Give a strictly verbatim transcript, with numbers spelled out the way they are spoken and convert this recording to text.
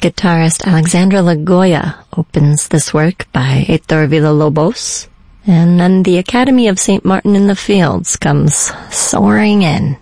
Guitarist Alexandra Lagoya opens this work by Heitor Villa-Lobos, and then the Academy of Saint Martin in the Fields comes soaring in.